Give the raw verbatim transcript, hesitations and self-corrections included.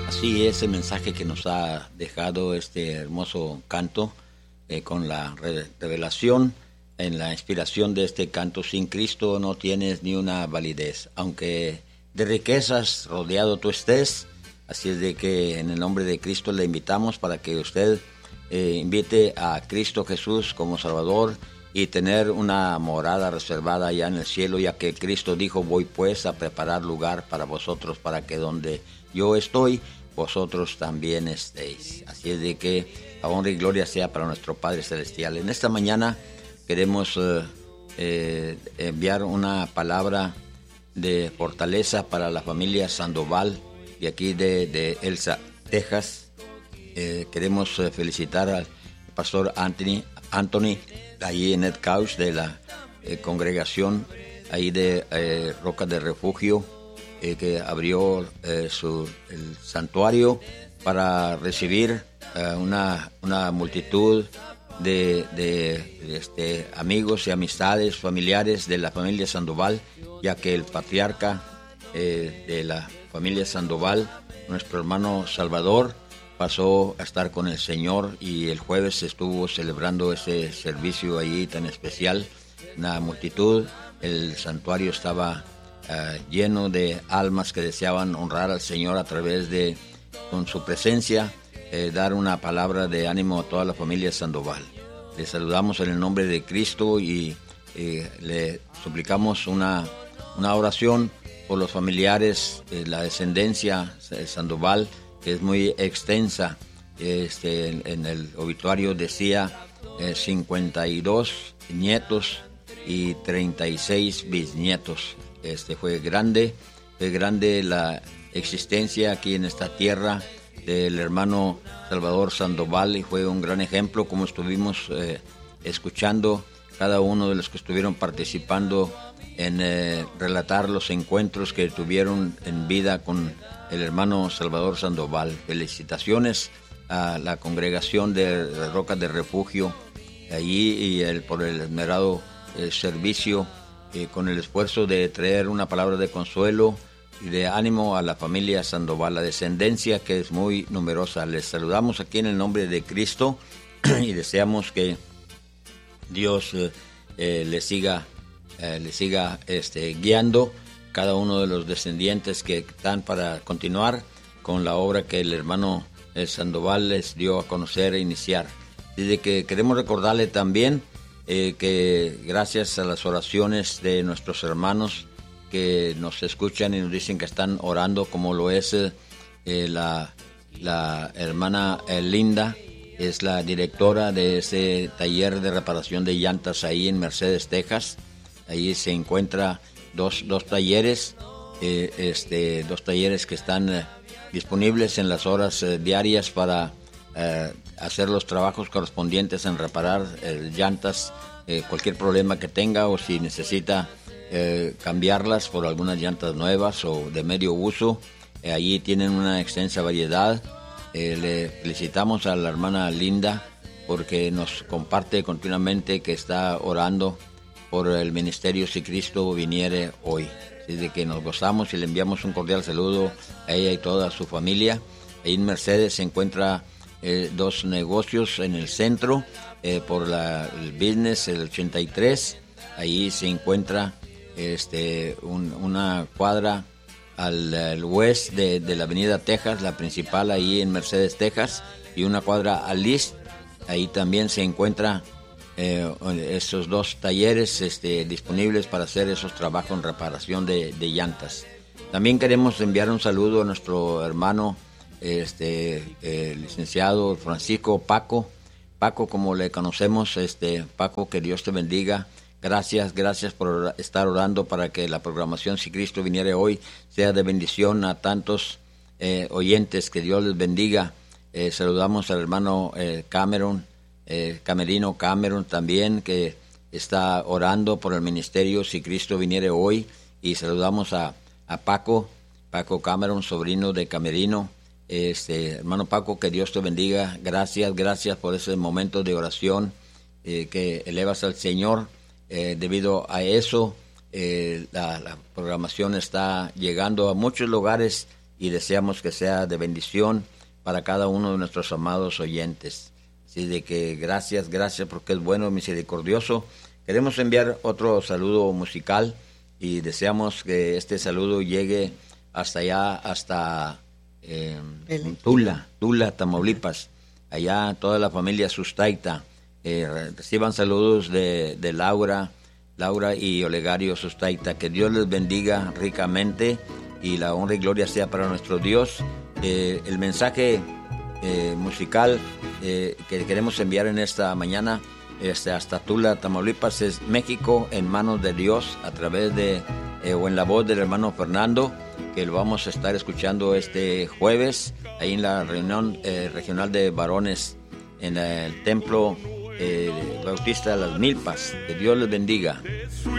Sí, ese mensaje que nos ha dejado este hermoso canto eh, con la re- revelación, en la inspiración de este canto: sin Cristo no tienes ni una validez, aunque de riquezas rodeado tú estés. Así es de que en el nombre de Cristo le invitamos para que usted eh, invite a Cristo Jesús como Salvador y tener una morada reservada allá en el cielo, ya que Cristo dijo: voy pues a preparar lugar para vosotros, para que donde yo estoy, vosotros también estéis. Así es de que la honra y gloria sea para nuestro Padre Celestial. En esta mañana queremos eh, eh, enviar una palabra de fortaleza para la familia Sandoval de aquí de, de Elsa, Texas. Eh, queremos eh, felicitar al pastor Anthony, Anthony ahí en Ed Couch de la eh, congregación ahí de eh, Roca de Refugio, eh, que abrió eh, su, el santuario para recibir eh, una, una multitud de, de, de este, amigos y amistades, familiares de la familia Sandoval, ya que el patriarca eh, de la familia Sandoval, nuestro hermano Salvador, pasó a estar con el Señor, y el jueves estuvo celebrando ese servicio allí tan especial. Una multitud, el santuario estaba uh, lleno de almas que deseaban honrar al Señor a través de, con su presencia, eh, dar una palabra de ánimo a toda la familia Sandoval. Le saludamos en el nombre de Cristo y eh, le suplicamos una, una oración por los familiares, eh, la descendencia de Sandoval, que es muy extensa. Este, en, en el obituario decía eh, cincuenta y dos nietos y treinta y seis bisnietos. Este, fue grande, fue grande la existencia aquí en esta tierra del hermano Salvador Sandoval, y fue un gran ejemplo, como estuvimos eh, escuchando cada uno de los que estuvieron participando en eh, relatar los encuentros que tuvieron en vida con el hermano Salvador Sandoval. Felicitaciones a la congregación de Roca de Refugio allí y el, por el esmerado eh, servicio, eh, con el esfuerzo de traer una palabra de consuelo y de ánimo a la familia Sandoval, la descendencia que es muy numerosa. Les saludamos aquí en el nombre de Cristo y deseamos que Dios eh, eh, les siga, eh, les siga este, guiando cada uno de los descendientes que están para continuar con la obra que el hermano eh, Sandoval les dio a conocer e iniciar. Desde que queremos recordarle también eh, que gracias a las oraciones de nuestros hermanos que nos escuchan y nos dicen que están orando, como lo es eh, la, la hermana eh, Linda, es la directora de ese taller de reparación de llantas ahí en Mercedes, Texas. Ahí se encuentra dos, dos talleres, eh, este, dos talleres que están eh, disponibles en las horas eh, diarias para eh, hacer los trabajos correspondientes en reparar eh, llantas, eh, cualquier problema que tenga, o si necesita eh, cambiarlas por algunas llantas nuevas o de medio uso. Eh, allí tienen una extensa variedad. Eh, le felicitamos a la hermana Linda porque nos comparte continuamente que está orando por el ministerio Si Cristo Viniere Hoy. Desde que nos gozamos y le enviamos un cordial saludo a ella y toda su familia. Ahí en Mercedes se encuentra eh, dos negocios en el centro, eh, por la, el Business, el ochenta y tres. Ahí se encuentra este, un, una cuadra al, al west de, de la avenida Texas, la principal ahí en Mercedes, Texas, y una cuadra al east. Ahí también se encuentra eh, esos dos talleres este, disponibles para hacer esos trabajos en reparación de, de llantas. También queremos enviar un saludo a nuestro hermano este, eh, licenciado Francisco Paco. Paco, como le conocemos, este, Paco, que Dios te bendiga. Gracias, gracias por estar orando para que la programación Si Cristo Viniere Hoy sea de bendición a tantos eh, oyentes. Que Dios les bendiga. Eh, saludamos al hermano eh, Cameron, eh, Camerino Cameron también, que está orando por el ministerio Si Cristo Viniere Hoy. Y saludamos a, a Paco, Paco Cameron, sobrino de Camerino. Este, hermano Paco, que Dios te bendiga. Gracias, gracias por ese momento de oración eh, que elevas al Señor. Eh, debido a eso, eh, la, la programación está llegando a muchos lugares y deseamos que sea de bendición para cada uno de nuestros amados oyentes. Así de que gracias, gracias porque es bueno y misericordioso. Queremos enviar otro saludo musical y deseamos que este saludo llegue hasta allá, hasta eh, Tula, Tula, Tamaulipas. Allá toda la familia Sustaita. Eh, reciban saludos de, de Laura, Laura y Olegario Sustaita. Que Dios les bendiga ricamente y la honra y gloria sea para nuestro Dios. Eh, el mensaje eh, musical eh, que queremos enviar en esta mañana este, hasta Tula, Tamaulipas, es México en manos de Dios, a través de eh, o en la voz del hermano Fernando, que lo vamos a estar escuchando este jueves ahí en la reunión eh, regional de varones en el templo eh, Bautista de las Milpas. Que Dios les bendiga.